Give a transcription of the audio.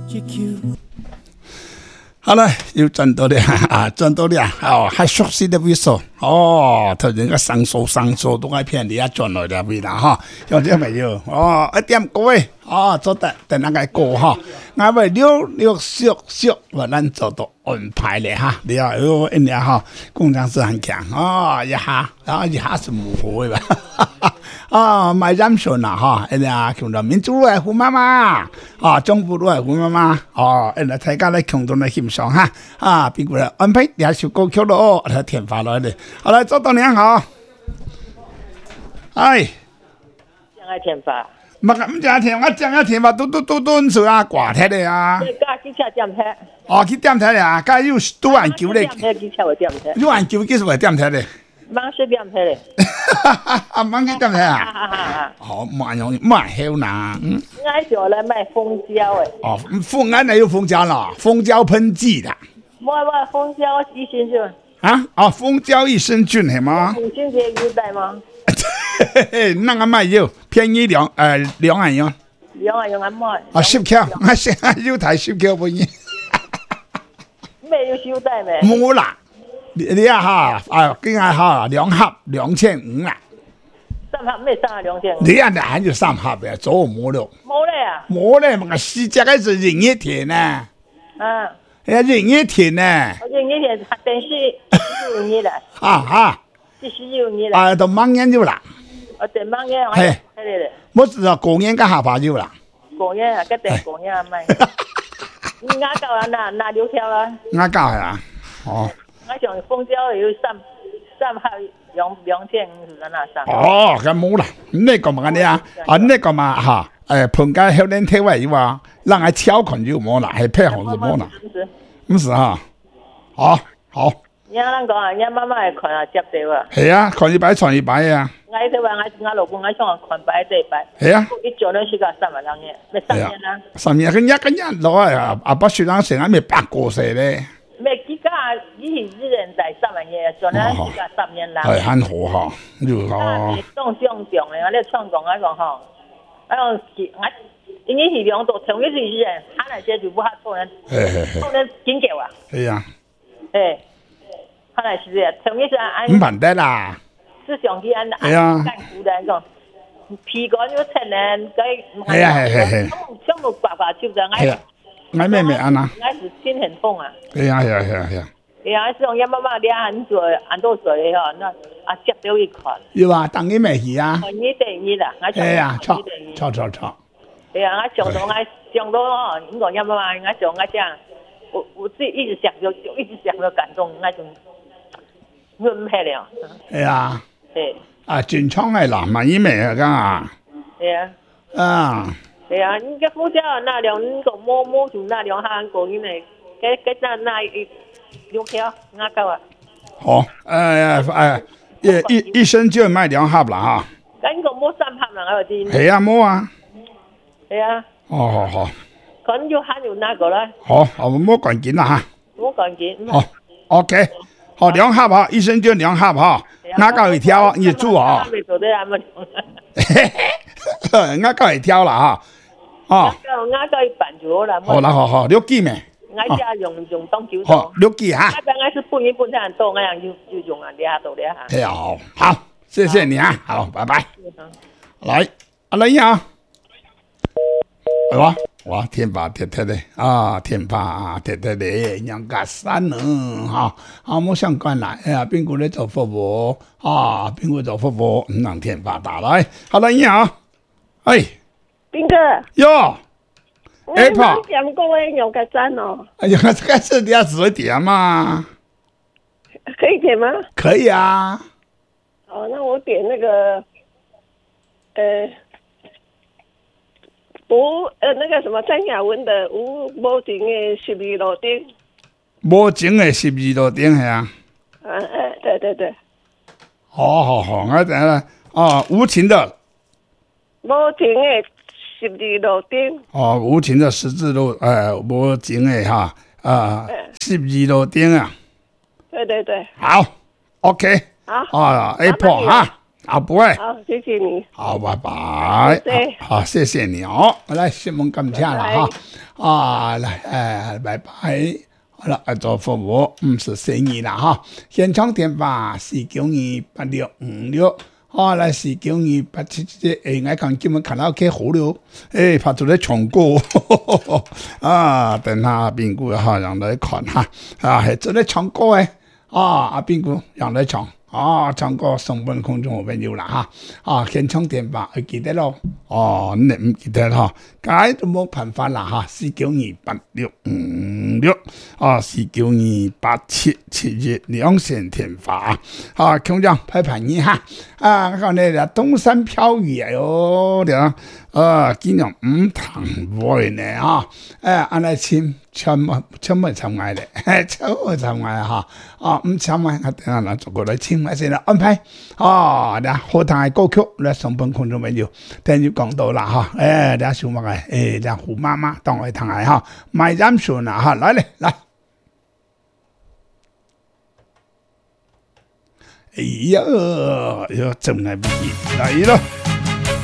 好了，又转到了啊，转到了哦，还熟悉的位置哦，头先个上手都爱骗你啊，转来了位啦哈，有啲未有哦，1點各位哦，做得等那個過哈，我咪溜熟，我咱做到安排咧哈，你啊有一年哈，工匠是很強哦，一下是冇好嘅吧。啊，買染順啦哈，人家強調民主係胡媽媽，啊，中部都係胡媽媽，哦，人家大家咧強調咧欣賞哈，啊，邊個咧安排兩首歌曲咯，嚟填發落嚟，好來，周董你好，哎， 將愛填發， 唔正填，我正一填發，都做啊掛睇你啊， 對，家機車點睇？ 哦，去點睇啊，家有都按球咧， 點睇機車我點睇？ 有按球幾時會點睇咧？ 忙是點睇咧？ 忙去點睇啊？好，慢用慢好嗱， 我就來買蜂膠誒。 哦，俺那有蜂膠啦，蜂膠噴劑啦。 冇蜂膠益生菌。 啊？哦，蜂膠益生菌係嗎？ 母親節有帶嗎？ 那個買有，便宜2萬元。 2萬元我買。 啊，10條，我先有台10條不宜。 咩有收帶咩？ 冇啦。你啊哈，啊，今日哈2盒2500啦。 3盒咩3盒2000？ 你啊，那還有3盒嘅，做冇了。 冇咧啊？ 冇咧，嘛4隻個是人一田呢。 啊。 人一田呢。 人一田電視有你啦。 啊。 電視有你啦。 啊，都忙研究啦。 對忙研究。係咧。 我知道過年個下巴有啦。 過年啊，個定過年啊買。啱夠啊，拿6條啊。 啱夠係啊。哦。 我想蜂膠有3盒2500是哪3？ 哦，咁冇啦，呢個嘛你啊，呢個嘛嚇，盤街後年睇位話，讓佢挑群就冇啦，係配好就冇啦，唔是哈，好。 你啱講啊，你媽媽係群啊接地喎。 係啊，群一擺傳一擺啊。 我睇話我老公我想群擺對擺。 係啊。 一做呢是個3萬兩嘢，咩3年啦 ？3年跟一攞啊，不算啱成日咪8個世咧。 咩幾家以前啲人在3萬嘢，做呢是個3年啦。 係很好哈，就好。 當上嘅，我咧唱講我講吼，我因為是兩度同一時人，他那些就不好做人，做人緊叫啊。 係啊。 他那是嘅，同一時按。 唔辦得啦。 是上去按幹部的講，皮乾要趁人， 係啊， 全部刮手就係啊。我咩安啊？ 我是心很痛啊！ 係啊！ 係啊，是用一媽媽啲很多水嗬，那啊接到一塊。 有啊，當然未去啊。 你第二啦，我係啊，錯。 係啊，我上到哦，你講一媽媽，我上我講，我自己一直想就感動，我就我唔係了。 係啊。 係。 啊，全倉係南萬依味啊，㗎啊。 係啊。 啊。 係啊，你個副教那兩個摸住那兩下個因為，嗰那6條啱夠啊。 好，益生菌賣2盒啦嚇。 咁個摸3盒啦，我啲。 係啊，摸啊。 係啊。 哦，好。 咁要慳要那個啦。 好，我摸趕緊啦嚇。 摸趕緊。 好 ，OK， 好2盒嚇，益生菌2盒嚇，啱夠一條，你煮啊。 未做得啊嘛。 啱夠一條啦嚇。哦， 啱夠辦咗啦。 好啦，好，6支咩？ 我家用當酒。 好，6支哈。 我是半一半多，我樣就用啊，下度下。 係啊，好，謝謝你啊，好，拜拜。來，阿雷啊，哇，天霸鐵鐵的啊，天霸鐵鐵的，人家山呢，哈，冇相關啦，邊個咧做服務啊？邊個做服務？唔能天霸打來，阿雷啊， 邊個？ 喲。Apple， 點講咧？用個讚哦。 用個讚是你要指揮點嘛？ 可以點嗎？ 可以啊。 哦，那我點那個，那個什麼張雅文的無情的12路頂。 無情的12路頂係啊。 對。 好，我等下哦，無情的。 無情的。12路頂哦，無情的十字路，無情的哈，12路頂啊。 對。 好 ，OK。 好。 Apple 哈。 啊，不会。 好，谢谢你。 好，拜拜。好，谢谢你哦。来，新闻感谢了哈。啊，来，拜拜。好了，做服务是生意啦哈。现场电话4928656。好，来4928777，我看今日看到去好了，拍出来唱歌，啊，等下边个哈让来看哈，啊，系做咧唱歌诶，啊，边个让来唱。唱歌送本空中好朋友啦哈，現場電話會記得咯，你唔記得咯，解都冇辦法啦哈，4928656，4928777兩線電話，強長派朋友哈，我講你啦，東山飄雨啊喲，今日唔同會呢安尼簽乜參嗌咧，參嗌哈，唔參嗌，我等下嚟做過來簽埋先啦，安排，好聽嘅歌曲嚟上本空中朋友，聽住講到啦哈，啲小麥嘅，啲胡媽媽當我聽下哈，賣飲算啦哈，來，哎呀，真係唔易，嚟咯。